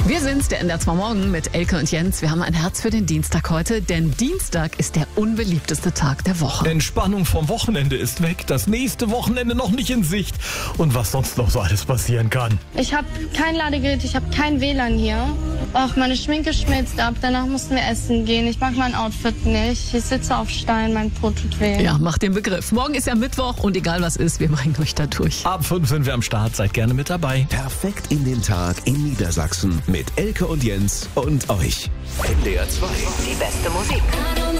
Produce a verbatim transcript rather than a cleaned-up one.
Wir sind's, der N D R zwei Morgen mit Elke und Jens. Wir haben ein Herz für den Dienstag heute, denn Dienstag ist der unbeliebteste Tag der Woche. Entspannung vom Wochenende ist weg, das nächste Wochenende noch nicht in Sicht und was sonst noch so alles passieren kann. Ich habe kein Ladegerät, ich habe kein W L A N hier. Auch meine Schminke schmilzt ab, danach mussten wir essen gehen. Ich mag mein Outfit nicht, ich sitze auf Stein, mein Po tut weh. Ja, macht den Begriff. Morgen ist ja Mittwoch und egal was ist, wir bringen euch da durch. Ab fünf sind wir am Start, seid gerne mit dabei. Perfekt in den Tag in Niedersachsen mit Elke und Jens und euch. N D R zwei. Die beste Musik.